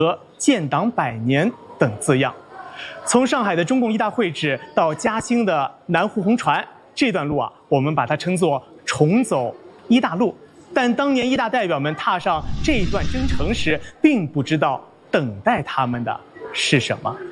和建党100年等字样。从上海的中共一大会址到嘉兴的南湖红船，这段路啊，我们把它称作重走一大路。但当年一大代表们踏上这段征程时，并不知道等待他们的是什么。